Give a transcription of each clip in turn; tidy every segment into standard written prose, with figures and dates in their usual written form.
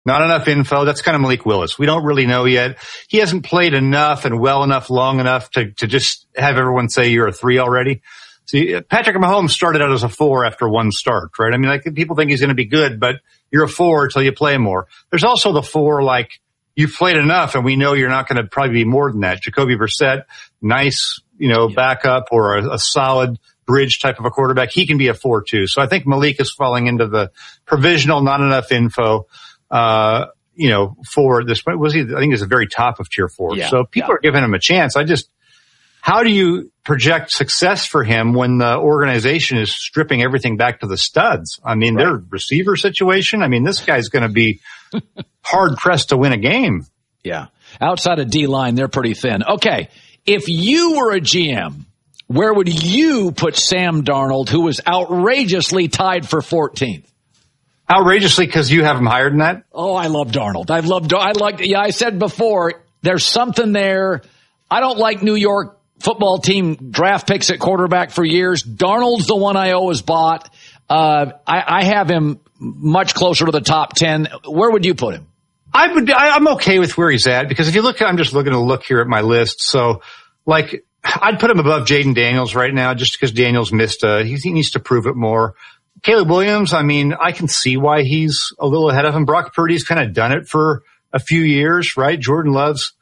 Not enough info. That's kind of Malik Willis. We don't really know yet. He hasn't played enough and well enough, long enough to just have everyone say you're a 3 already. See, Patrick Mahomes started out as a 4 after one start, right? I mean, like, people think he's going to be good, but you're a 4 until you play more. There's also the 4, like, you've played enough and we know you're not going to probably be more than that. Jacoby Brissett, nice, backup or a solid bridge type of a quarterback. He can be a 4 too. So I think Malik is falling into the provisional, not enough info. For this point, I think he's the very top of tier 4. Yeah, so people are giving him a chance. How do you project success for him when the organization is stripping everything back to the studs? I mean, their receiver situation, I mean, this guy's going to be hard pressed to win a game. Yeah. Outside of D-line, they're pretty thin. Okay. If you were a GM, where would you put Sam Darnold, who was outrageously tied for 14th? Outrageously because you have him higher than that? Oh, I love Darnold. I said before, there's something there. I don't like New York football team draft picks at quarterback for years. Darnold's the one I always bought. I have him much closer to the top 10. Where would you put him? I'm okay with where he's at because if you look, I'm just looking to look here at my list. So, like, I'd put him above Jaden Daniels right now just because Daniels missed he needs to prove it more. Caleb Williams, I mean, I can see why he's a little ahead of him. Brock Purdy's kind of done it for a few years, right? Jordan Love's,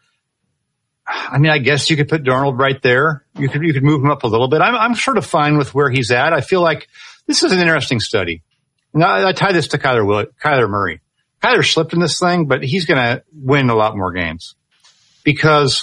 I mean, I guess you could put Darnold right there. You could move him up a little bit. I'm sort of fine with where he's at. I feel like this is an interesting study. Now, I tie this to Kyler Murray. Kyler slipped in this thing, but he's going to win a lot more games because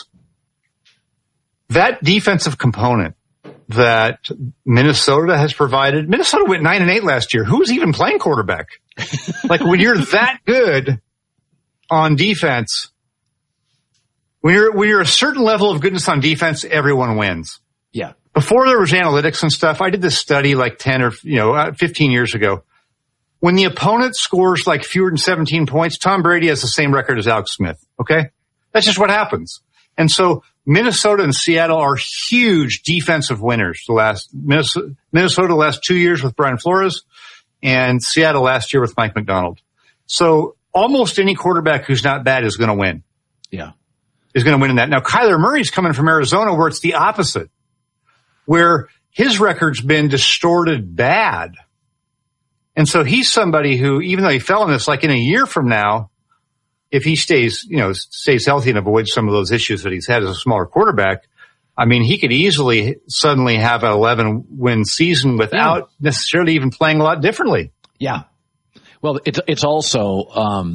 that defensive component that Minnesota has provided. Minnesota went 9-8 last year. Who was even playing quarterback? Like, when you're that good on defense, when you're a certain level of goodness on defense, everyone wins. Yeah. Before there was analytics and stuff, I did this study like 10 or 15 years ago. When the opponent scores like fewer than 17 points, Tom Brady has the same record as Alex Smith. Okay? That's just what happens. And so Minnesota and Seattle are huge defensive winners. Minnesota the last 2 years with Brian Flores and Seattle last year with Mike McDonald. So almost any quarterback who's not bad is going to win. Yeah. Is going to win in that. Now, Kyler Murray's coming from Arizona where it's the opposite, where his record's been distorted bad. And so he's somebody who, even though he fell in this, like in a year from now, if he stays healthy and avoids some of those issues that he's had as a smaller quarterback, I mean, he could easily suddenly have an 11-win season without necessarily even playing a lot differently. Yeah. Well, it's also,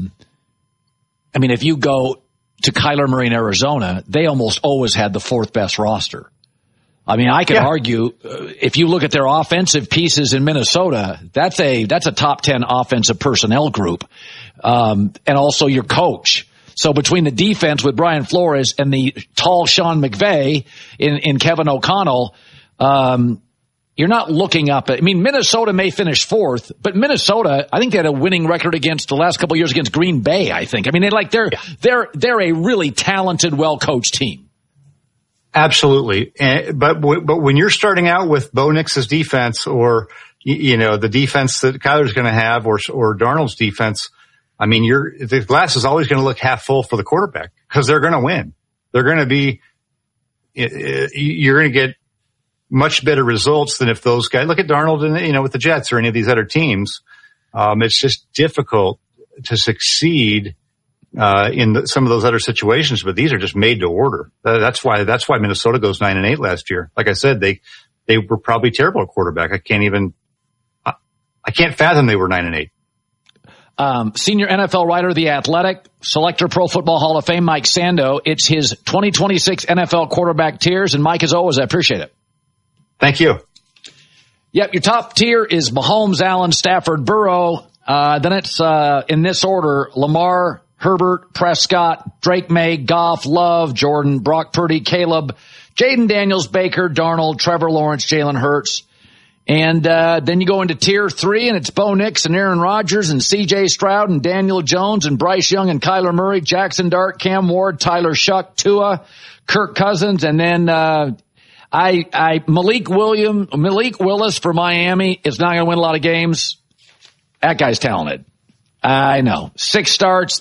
I mean, if you go to Kyler Murray in Arizona, they almost always had the 4th best roster. I mean, I could argue if you look at their offensive pieces in Minnesota, that's a top 10 offensive personnel group, and also your coach. So between the defense with Brian Flores and the tall Sean McVay in Kevin O'Connell, you're not looking up at. I mean, Minnesota may finish 4th, but Minnesota, I think they had a winning record against the last couple of years against Green Bay. I think. I mean, they're a really talented, well coached team. Absolutely. But when you're starting out with Bo Nix's defense or, the defense that Kyler's going to have or Darnold's defense, I mean, the glass is always going to look half full for the quarterback because they're going to win. They're going to be, you're going to get much better results than if those guys, look at Darnold and, with the Jets or any of these other teams. It's just difficult to succeed in some of those other situations, but these are just made to order. That's why Minnesota goes 9-8 last year. Like I said, they were probably terrible at quarterback. I can't fathom they were 9-8. Senior NFL writer of The Athletic, selector Pro Football Hall of Fame, Mike Sando. It's his 2026 NFL quarterback tiers. And Mike, as always, I appreciate it. Thank you. Yep. Your top tier is Mahomes, Allen, Stafford, Burrow. Then it's, in this order, Lamar, Herbert, Prescott, Drake May, Goff, Love, Jordan, Brock Purdy, Caleb, Jaden Daniels, Baker, Darnold, Trevor Lawrence, Jalen Hurts. And then you go into tier 3, and it's Bo Nix and Aaron Rodgers and C.J. Stroud and Daniel Jones and Bryce Young and Kyler Murray, Jackson Dart, Cam Ward, Tyler Shuck, Tua, Kirk Cousins, and then Malik Willis for Miami is not going to win a lot of games. That guy's talented. I know. 6 starts,